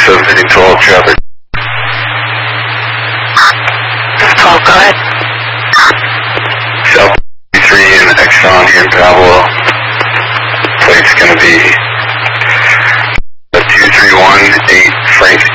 heading 12 traffic. 12, go ahead. South 3 in Exxon here in Pablo. Plate's going to be 2318 Frank